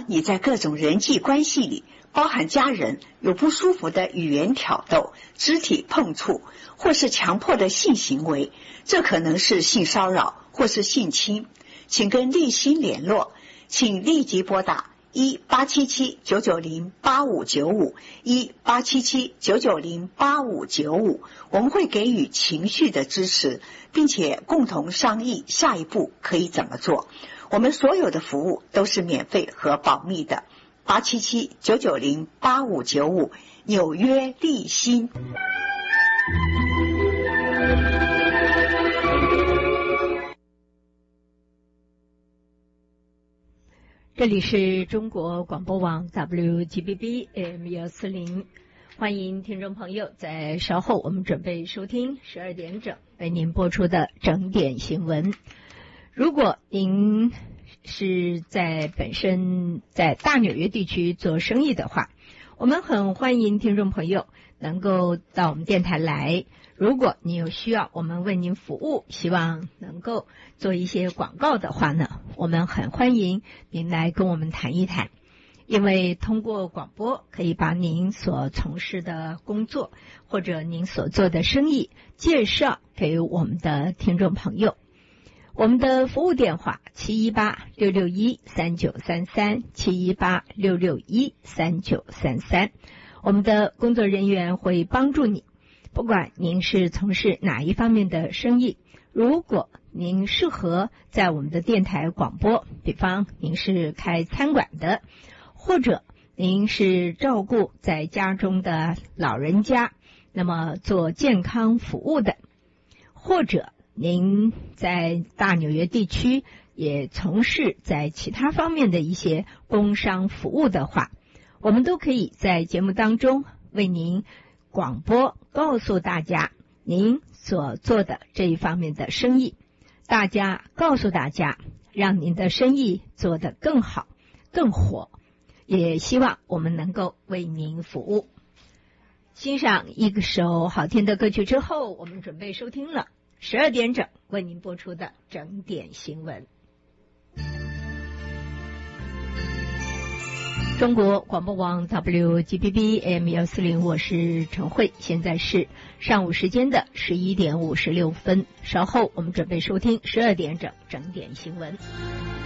你在各种人际关系里，包含家人，有不舒服的语言挑逗、肢体碰触，或是强迫的性行为，这可能是性骚扰或是性侵，请跟立新联络，请立即拨打1877-990-8595 1877-990-8595，我们会给予情绪的支持，并且共同商议下一步可以怎么做。我们所有的服务都是免费和保密的。877-990-8595，纽约立新。 这里是中国广播网 WGBB AM140，欢迎听众朋友在稍后我们准备收听12点整为您播出的整点新闻。如果您是本身在大纽约地区做生意的话，我们很欢迎听众朋友能够到我们电台来。如果你有需要我们为您服务，希望能够做一些广告的话呢，我们很欢迎您来跟我们谈一谈。因为通过广播可以把您所从事的工作或者您所做的生意介绍给我们的听众朋友。我们的服务电话718-661-3933 718-661-3933，我们的工作人员会帮助你，不管您是从事哪一方面的生意。如果您适合在我们的电台广播，比方您是开餐馆的，或者您是照顾在家中的老人家，那么做健康服务的，或者您在大纽约地区也从事在其他方面的一些工商服务的话，我们都可以在节目当中为您广播，告诉大家您所做的这一方面的生意，告诉大家让您的生意做得更好更火，也希望我们能够为您服务。欣赏一首好听的歌曲之后，我们准备收听了12点整为您播出的整点新闻。中国广播网 WGBB AM140，我是陈慧，现在是上午时间的11点56分，稍后我们准备收听12点整整点新闻。